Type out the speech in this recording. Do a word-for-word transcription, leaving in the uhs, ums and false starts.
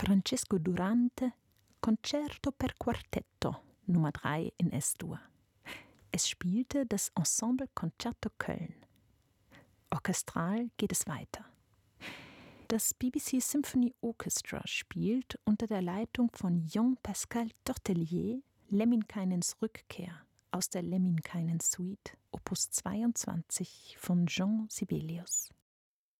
Francesco Durante, Concerto per Quartetto, Nummer drei in S-Dur. Es spielte das Ensemble Concerto Köln. Orchestral geht es weiter. Das B B C Symphony Orchestra spielt unter der Leitung von Jean-Pascal Tortelier Lemminkainens Rückkehr aus der Lemminkainen Suite, Opus zweiundzwanzig von Jean Sibelius.